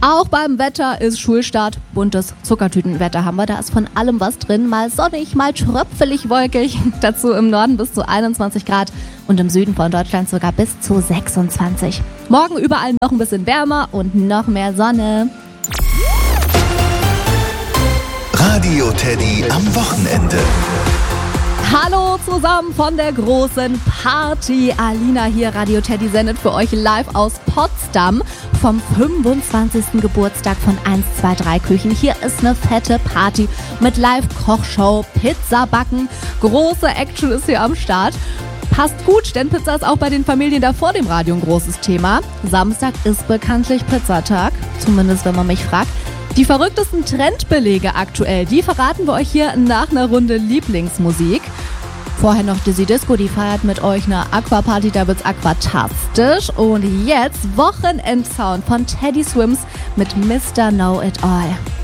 Auch beim Wetter ist Schulstart. Buntes Zuckertütenwetter haben wir. Da ist von allem was drin. Mal sonnig, mal tröpfelig wolkig. Dazu im Norden bis zu 21 Grad und im Süden von Deutschland sogar bis zu 26. Morgen überall noch ein bisschen wärmer und noch mehr Sonne. Radio Teddy am Wochenende. Hallo zusammen von der großen Party. Alina hier, Radio Teddy sendet für euch live aus Potsdam vom 25. Geburtstag von 123 Küchen. Hier ist eine fette Party mit Live-Kochshow, Pizza backen. Große Action ist hier am Start. Passt gut, denn Pizza ist auch bei den Familien da vor dem Radio ein großes Thema. Samstag ist bekanntlich Pizzatag, zumindest wenn man mich fragt. Die verrücktesten Trendbelege aktuell, die verraten wir euch hier nach einer Runde Lieblingsmusik. Vorher noch Dizzy Disco, die feiert mit euch eine Aquaparty, da wird's aquatastisch. Und jetzt Wochenendsound von Teddy Swims mit Mr. Know It All.